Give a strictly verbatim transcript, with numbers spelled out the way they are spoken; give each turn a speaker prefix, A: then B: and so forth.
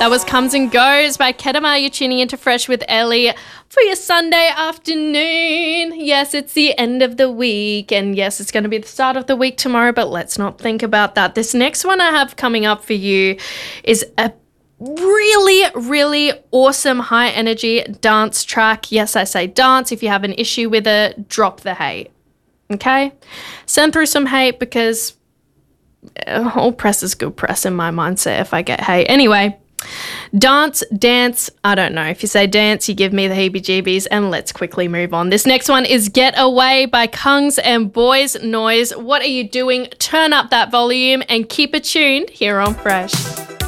A: That was Comes and Goes by Kedama. You're tuning into Fresh with Ellie for your Sunday afternoon. Yes, it's the end of the week, and yes, it's going to be the start of the week tomorrow, but let's not think about that. This next one I have coming up for you is a really, really awesome high energy dance track. Yes, I say dance. If you have an issue with it, drop the hate. Okay? Send through some hate because all press is good press in my mindset if I get hate. Anyway, dance, dance, I don't know. If you say dance, you give me the heebie-jeebies, and let's quickly move on. This next one is Get Away by Kungs and Boys Noise. What are you doing? Turn up that volume and keep it tuned here on Fresh.